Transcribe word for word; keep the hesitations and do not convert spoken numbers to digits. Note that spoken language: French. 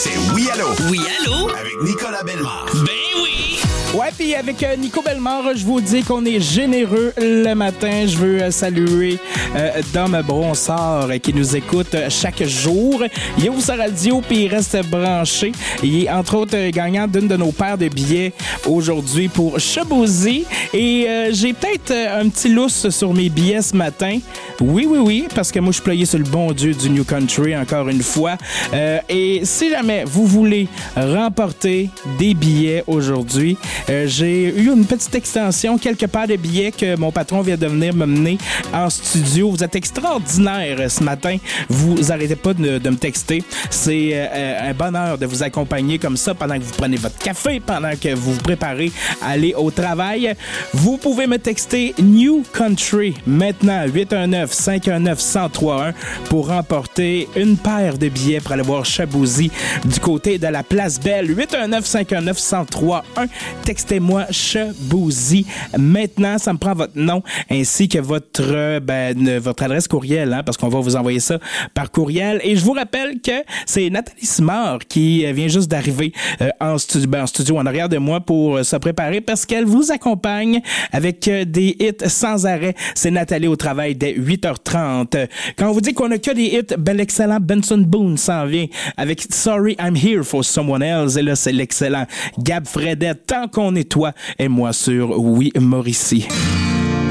C'est Oui Allô. Oui Allô. Avec Nicolas Bellemare. Ben oui. Ouais, puis avec euh, Nico Bellemare, je vous dis qu'on est généreux le matin. Je veux euh, saluer euh, Dom Bronsard euh, qui nous écoute euh, chaque jour. Il ouvre sa radio puis il reste branché. Il est entre autres euh, gagnant d'une de nos paires de billets aujourd'hui pour Chebousy. Et euh, j'ai peut-être euh, un petit lousse sur mes billets ce matin. Oui, oui, oui, parce que moi je suis playé sur le bon Dieu du New Country encore une fois. Euh, et si jamais vous voulez remporter des billets aujourd'hui, Euh, j'ai eu une petite extension, quelques paires de billets que mon patron vient de venir me mener en studio. Vous êtes extraordinaire ce matin. Vous arrêtez pas de, de me texter. C'est euh, un bonheur de vous accompagner comme ça pendant que vous prenez votre café, pendant que vous vous préparez à aller au travail. Vous pouvez me texter New Country maintenant, huit un neuf, cinq un neuf, un zéro trois un pour remporter une paire de billets pour aller voir Chebousy du côté de la Place Belle. huit un neuf, cinq un neuf, un zéro trois un. Textez-moi Chebousy. Maintenant, ça me prend votre nom ainsi que votre, ben, votre adresse courriel, hein, parce qu'on va vous envoyer ça par courriel. Et je vous rappelle que c'est Nathalie Simard qui vient juste d'arriver euh, en, studio, ben, en studio en arrière de moi pour euh, se préparer parce qu'elle vous accompagne avec euh, des hits sans arrêt. C'est Nathalie au travail dès huit heures trente. Quand on vous dit qu'on a que des hits, ben, l'excellent Benson Boone s'en vient avec Sorry I'm Here for Someone Else. Et là, c'est l'excellent Gab Fredette. Tant qu'on est toi et moi sur Oui Mauricie.